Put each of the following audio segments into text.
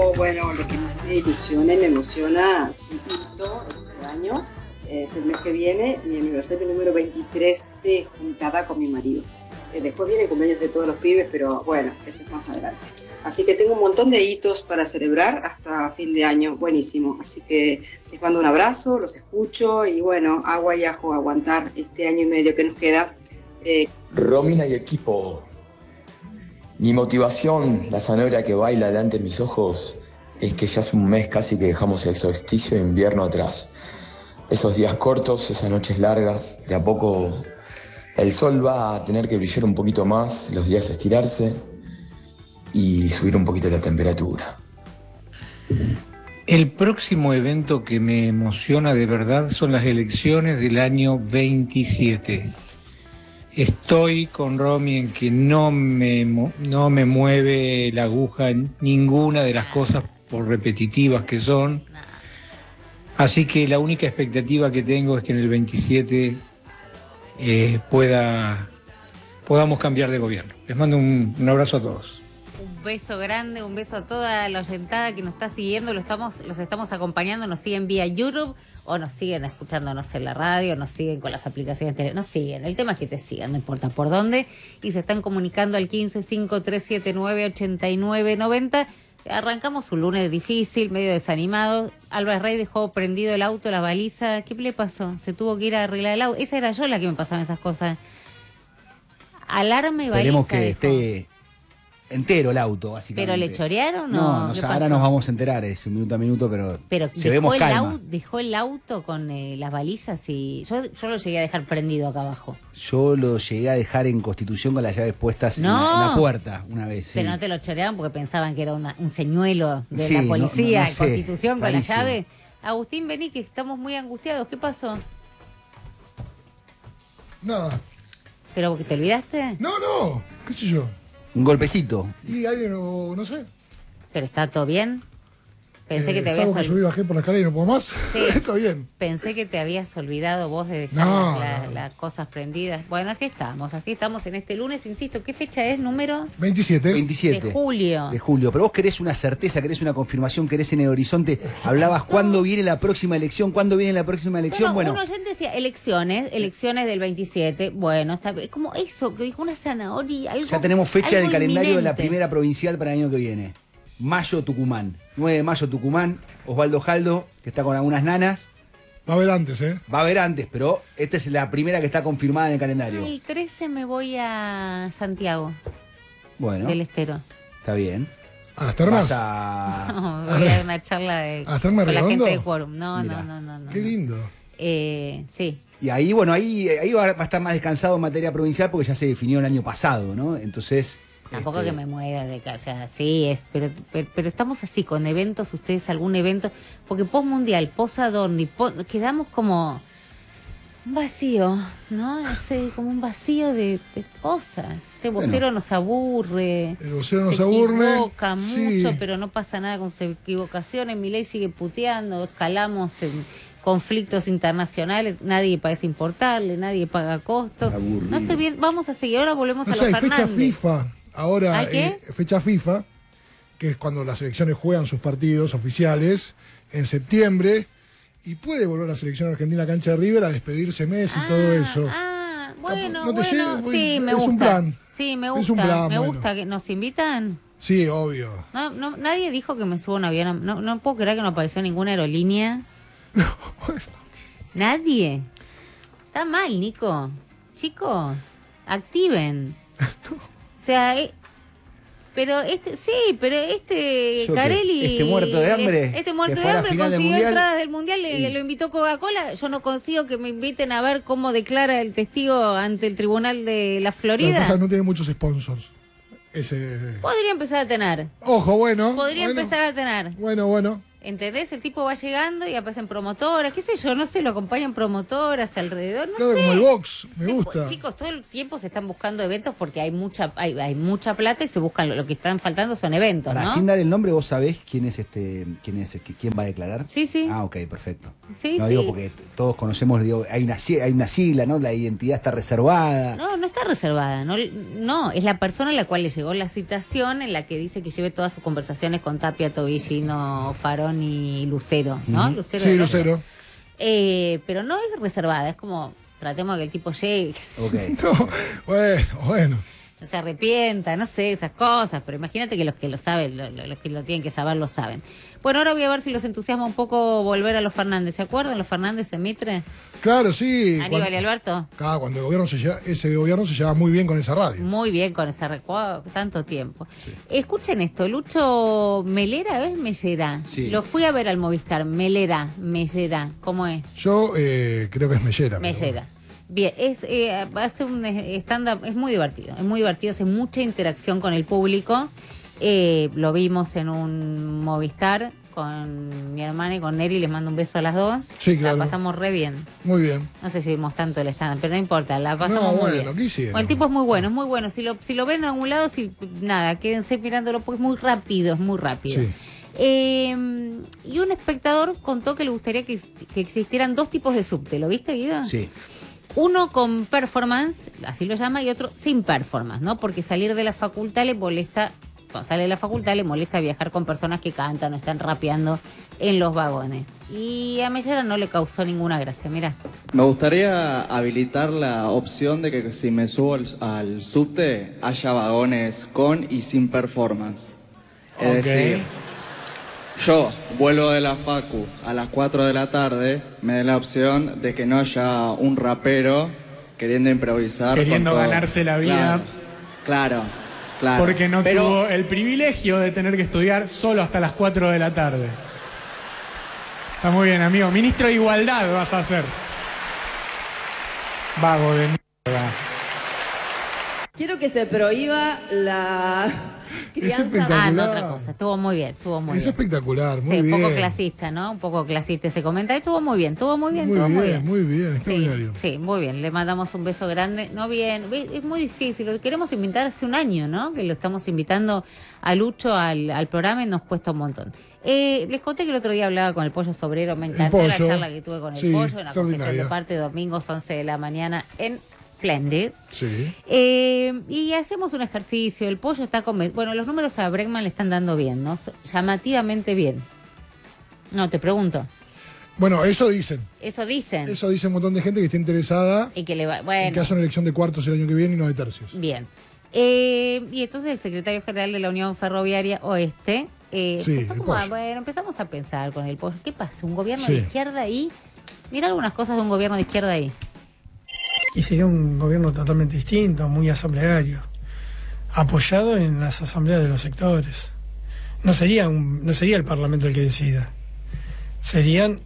Yo, bueno, lo que me ilusiona y me emociona es un hito este año. Es el mes que viene, mi aniversario número 23 de juntada con mi marido. Después viene el cumpleaños de todos los pibes, pero bueno, eso es más adelante. Así que tengo un montón de hitos para celebrar hasta fin de año, buenísimo. Así que les mando un abrazo, los escucho y bueno, agua y ajo, aguantar este año y medio que nos queda. Romina y equipo. Mi motivación, la zanahoria que baila delante de mis ojos, es que ya hace un mes casi que dejamos el solsticio de invierno atrás. Esos días cortos, esas noches largas, de a poco el sol va a tener que brillar un poquito más, los días estirarse y subir un poquito la temperatura. El próximo evento que me emociona de verdad son las elecciones del año 27. Estoy con Romy en que no me mueve la aguja en ninguna de las cosas por repetitivas que son. Así que la única expectativa que tengo es que en el 27 podamos cambiar de gobierno. Les mando un abrazo a todos. Un beso grande, un beso a toda la oyentada que nos está siguiendo, los estamos acompañando, nos siguen vía YouTube o nos siguen escuchándonos en la radio, nos siguen con las aplicaciones, nos siguen, el tema es que te sigan, no importa por dónde, y se están comunicando al 1553798990. Arrancamos un lunes difícil, medio desanimado. Alba Rey dejó prendido el auto, la baliza. ¿Qué le pasó? Se tuvo que ir a arreglar el auto. Esa era yo la que me pasaba esas cosas. Alarma y baliza. Esperemos que dijo. esté entero el auto, básicamente. ¿Pero le chorearon o no? qué Ahora pasó? nos vamos a enterar, es un minuto a minuto, pero llevemos calma. Dejó el auto con las balizas y yo lo llegué a dejar prendido acá abajo. Yo lo llegué a dejar en Constitución con las llaves puestas en la puerta una vez. Pero sí. no te lo choreaban porque pensaban que era un señuelo de Sí, la policía no en sé, Constitución con la rarísimo. llave. Agustín, vení que estamos muy angustiados. ¿Qué pasó? Nada. ¿Pero porque te olvidaste? No, qué sé yo. Un golpecito. Y alguien, no sé. ¿Pero está todo bien? Pensé que te habías salvo que subí, bajé por la escalera y no puedo más. Sí. Está bien. Pensé que te habías olvidado vos de dejar No, las cosas prendidas. Bueno, así estamos en este lunes, insisto. ¿Qué fecha es? ¿Número? 27. De julio. De julio. Pero vos querés una certeza, querés una confirmación, querés en el horizonte. Hablabas cuándo viene la próxima elección, Bueno, Un oyente decía elecciones del 27. Bueno, está bien. Como eso, que dijo una zanahoria. Algo, ya tenemos fecha algo del calendario de la inminente. primera provincial para el año que viene. Mayo, Tucumán. 9 de mayo, Tucumán. Osvaldo Jaldo, que está con algunas nanas. Va a haber antes, Va a haber antes, pero esta es la primera que está confirmada en el calendario. El 13 me voy a Santiago Bueno, del Estero. está bien. ¿A estar más? Voy a dar una charla ¿A estarme con la redondo? gente de Quórum. No. Qué lindo. Sí. Y ahí, ahí va a estar más descansado en materia provincial porque ya se definió el año pasado, ¿no? Entonces... Tampoco que me muera de casa, o sea, sí, pero estamos así, con eventos, ustedes algún evento, porque post-mundial, post-Adorni, quedamos como un vacío, ¿no? Como un vacío de cosas. Este vocero nos aburre. El vocero nos se aburre. equivoca mucho, Sí. pero no pasa nada con sus equivocaciones. Milei sigue puteando, escalamos en conflictos internacionales, nadie parece importarle, nadie paga costos. No estoy bien, vamos a seguir, ahora volvemos No a sé, los hay fecha Fernández. FIFA. Ahora, ¿Hay qué? fecha FIFA, que es cuando las selecciones juegan sus partidos oficiales, en septiembre, y puede volver la selección argentina a cancha de River a despedirse Messi y todo eso. Bueno, ¿No te llega? sí, me Es gusta. un plan. Sí, me Es gusta. un plan, me bueno. gusta que nos invitan. Sí, obvio. No, nadie dijo que me suba un avión. No puedo creer que no apareció ninguna aerolínea. Nadie. Está mal, Nico. Chicos, activen. O sea, pero ¿Yo Carelli. qué? ¿Este muerto de hambre? Este muerto ¿Que de fue a la hambre final del consiguió Mundial? entradas del Mundial, lo invitó Coca-Cola. Yo no consigo que me inviten a ver cómo declara el testigo ante el Tribunal de la Lo que Florida. pasa es que no tiene muchos sponsors. Ese... Podría empezar a tener. Ojo, bueno. Podría bueno. empezar a tener. Bueno. ¿Entendés? El tipo va llegando y aparecen promotoras, qué sé yo, no sé, lo acompañan promotoras alrededor, no Claro, sé. como el box, me gusta. Chicos, todo el tiempo se están buscando eventos porque hay mucha plata y se buscan, lo que están faltando son eventos, Ahora, ¿no? sin dar el nombre, ¿vos sabés quién va a declarar? Sí. Ah, ok, perfecto. Sí, no sí. digo porque todos conocemos, digo, hay una sigla, ¿no? La identidad está reservada. No está reservada, no, es la persona a la cual le llegó la citación en la que dice que lleve todas sus conversaciones con Tapia, Tobillino, Farón y Lucero, ¿no? Lucero. Sí, Lucero. Pero no es reservada, es como tratemos de que el tipo llegue, Ok. No, bueno. no se arrepienta, no sé, esas cosas, pero imagínate que los que lo saben, los que lo tienen que saber, lo saben. Bueno, ahora voy a ver si los entusiasma un poco volver a los Fernández, ¿se acuerdan? Los Fernández en Mitre, Claro, sí. Aníbal y Alberto. Cuando el gobierno ese gobierno se llevaba muy bien con esa radio. Muy bien con ese recuadro, tanto tiempo. Sí. Escuchen esto, Lucho Melera, ¿ves? Mellera. Sí. Lo fui a ver al Movistar, Mellera, ¿cómo es? Yo creo que es Mellera. Mellera. Bien, hace un stand-up, es muy divertido, hace mucha interacción con el público. Lo vimos en un Movistar con mi hermana y con Nelly, les mando un beso a las dos. Sí, claro. La pasamos re bien. Muy bien. No sé si vimos tanto el stand-up, pero no importa, la pasamos muy bien. ¿Qué hicieron? Bueno, el tipo es muy bueno, es muy bueno. Si lo ven a algún lado, nada, quédense mirándolo porque es muy rápido, Sí. Y un espectador contó que le gustaría que existieran dos tipos de subte. ¿Lo viste, Guido? Sí. Uno con performance, así lo llama, y otro sin performance, ¿no? Porque salir de la facultad le molesta, cuando sale de la facultad le molesta viajar con personas que cantan o están rapeando en los vagones. Y a Mellera no le causó ninguna gracia, mirá. Me gustaría habilitar la opción de que si me subo al subte haya vagones con y sin performance. Es decir, yo vuelvo de la facu a las 4 de la tarde, me da la opción de que no haya un rapero queriendo improvisar. Queriendo ganarse la vida. Claro. Porque no tuvo el privilegio de tener que estudiar solo hasta las 4 de la tarde. Está muy bien, amigo. Ministro de Igualdad vas a ser. Vago de mierda. Quiero que se prohíba la crianza. espectacular. No, otra cosa. Estuvo muy bien, Es espectacular, muy sí, bien. un poco clasista, ¿no? Un poco clasista ese comentario. Estuvo muy bien. Muy bien, extraordinario. Sí, muy bien. Le mandamos un beso grande. No bien, es muy difícil. Lo queremos invitar hace un año, ¿no? Que lo estamos invitando a Lucho al programa y nos cuesta un montón. Les conté que el otro día hablaba con el Pollo Sobrero. Me encantó la charla que tuve con el Pollo. Una confesión de parte, domingos 11 de la mañana en Splendid. Sí. Y hacemos un ejercicio. El Pollo está bueno, los números a Bregman le están dando bien, ¿no? Llamativamente bien. No, te pregunto. Bueno, eso dicen. Eso dicen. Eso dice un montón de gente que está interesada Y que le va, en bueno, que haya una elección de cuartos el año que viene y no de tercios. bien. Y entonces el secretario general de la Unión Ferroviaria Oeste empezamos a pensar con el Pollo. ¿Qué pasa? ¿Un gobierno de izquierda ahí? Mira algunas cosas de un gobierno de izquierda ahí. Y sería un gobierno totalmente distinto, muy asambleario, apoyado en las asambleas de los sectores. No sería el Parlamento el que decida. Serían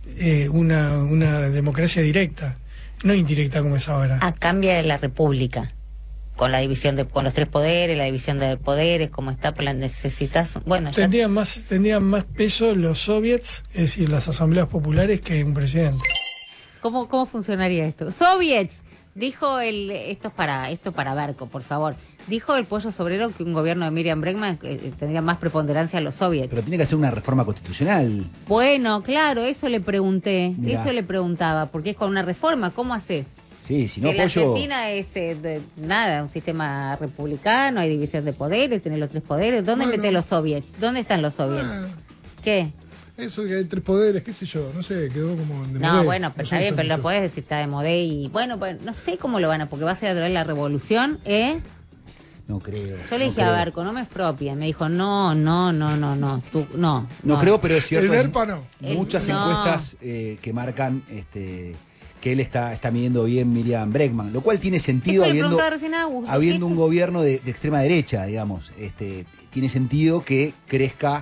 una democracia directa, no indirecta como es ahora. A cambio de la República, con la división con los tres poderes, la división de poderes, como está, pues la necesitas. Bueno, tendrían más peso los soviets, es decir, las asambleas populares, que un presidente. ¿Cómo funcionaría esto? Soviets, dijo esto es para Barco, por favor. Dijo el Pollo Sobrero que un gobierno de Miriam Bregman tendría más preponderancia a los soviets. Pero tiene que hacer una reforma constitucional. Bueno, claro, eso le pregunté, Mirá. eso le preguntaba, porque es con una reforma, ¿cómo haces? Sí, si no, la Pollo... Argentina es un sistema republicano, hay división de poderes, tiene los tres poderes. ¿Dónde metés los soviets? ¿Dónde están los soviets? ¿Qué? Eso que hay tres poderes, qué sé yo, no sé, quedó como de No, modé. bueno, pero No está sé, bien, pero mucho. lo podés decir, está de modé y bueno, no sé cómo lo van a, porque va a ser a traer la revolución, ¿eh? No creo. Yo le dije a Barco, no me expropien, me dijo, no, tú, no. No creo, pero es cierto. El DERPA no. Muchas no. encuestas que marcan que él está midiendo bien Miriam Bregman, lo cual tiene sentido Eso le habiendo preguntaba recién a Agus. un gobierno de extrema derecha, digamos. Tiene sentido que crezca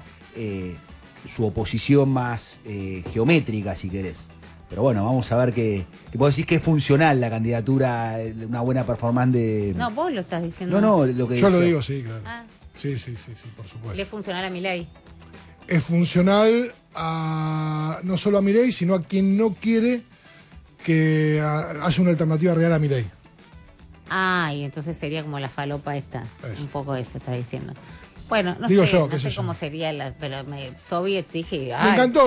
su oposición más geométrica, si querés. Pero bueno, vamos a ver que puedo decir que es funcional la candidatura, una buena performance de... No, vos lo estás diciendo. No, lo que Yo lo decía. digo, sí, claro. Ah, Sí, por supuesto. le funcional a Milei. es funcional no solo a Milei, sino a quien no quiere que haya una alternativa real a Milei. Y entonces sería como la falopa esta. Eso. Un poco eso está diciendo. Bueno, no Digo sé, yo, no qué sé sé yo. cómo sería, pero soviets dije, Me encantó.